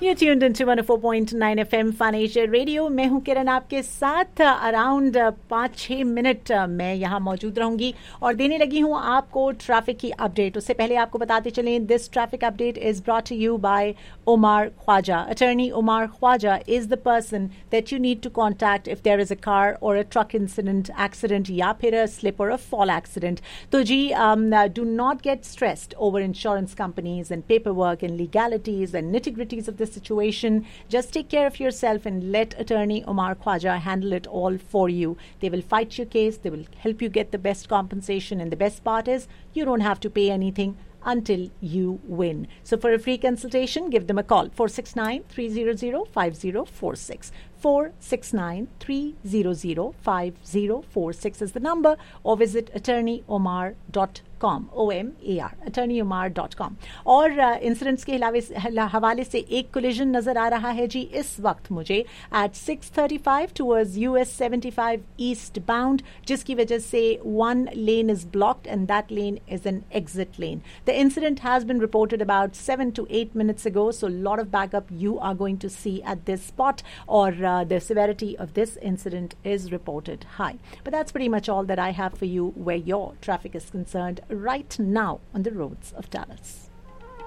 You tuned into 104.9 FM Fun Asia Radio. मैं हूं किरण आपके साथ अराउंड 5-6 मिनट मैं यहाँ मौजूद रहूंगी और देने लगी हूँ आपको ट्रैफिक की अपडेट. उससे पहले आपको बताते चलें, this traffic update is brought to you bye Omar Khwaja. Attorney Omar Khwaja is the person that you need to contact if there is a car or a truck accident या फिर a slip or a fall accident. तो जी, do not get stressed over insurance companies and paperwork and legalities and nitty-gritties of the situation. Just take care of yourself and let Attorney Omar Khwaja handle it all for you. They will fight your case. They will help you get the best compensation. And the best part is you don't have to pay anything until you win. So for a free consultation, give them a call. 469-300-5046. 469-300-5046 is the number, or visit attorneyomar.com. OMAR, attorneyomar.com. और incidents के हवाले से एक collision नजर आ रहा है जी इस वक्त मुझे at 6:35 towards US 75 eastbound, जिसकी वजह से one lane is blocked and that lane is an exit lane. The incident has been reported about 7 to 8 minutes ago, so a lot of backup you are going to see at this spot, or the severity of this incident is reported high. But that's pretty much all that I have for you where your traffic is concerned right now on the roads of Dallas.